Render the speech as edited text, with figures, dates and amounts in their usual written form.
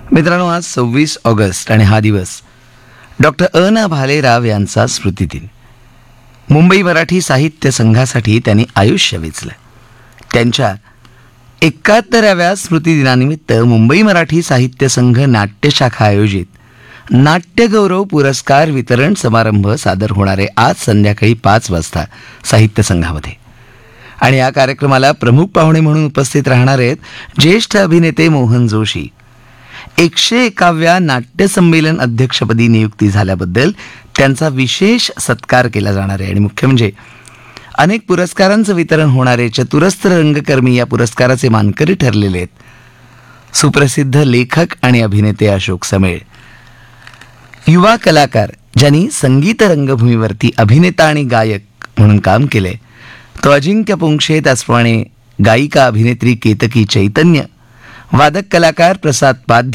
मित्रांनो, आज 26 ऑगस्ट आणि हा दिवस डॉक्टर अ.ना. भालेराव यांचा स्मृतिदिन. मुंबई मराठी साहित्य संघासाठी त्यांनी आयुष्य वेचलं. त्यांच्या 71व्या स्मृतिदिनानिमित्त मुंबई मराठी साहित्य संघ नाट्यशाखा आयोजित नाट्यगौरव पुरस्कार वितरण समारंभ सादर होणार आहे आज संध्याकाळी 5 वाजता साहित्य संघामध्ये. आणि या कार्यक्रमाला प्रमुख पाहुणे म्हणून उपस्थित राहणार आहेत ज्येष्ठ अभिनेते मोहन जोशी. 101व्या नाट्यसंमेलन अध्यक्षपदी नियुक्ती झाल्याबद्दल त्यांचा विशेष सत्कार केला जाणार आहे. आणि मुख्य म्हणजे अनेक पुरस्कारांचं वितरण होणारे चतुरस्र रंगकर्मी या पुरस्काराचे मानकरी ठरलेले आहेत सुप्रसिद्ध लेखक आणि अभिनेते अशोक समेळ. युवा कलाकार ज्यांनी संगीत रंगभूमीवरती अभिनेता आणि गायक म्हणून काम केले तो अजिंक्य पुंक्षे, त्याचप्रमाणे गायिका अभिनेत्री केतकी चैतन्य, वादक कलाकार प्रसाद पाध्य,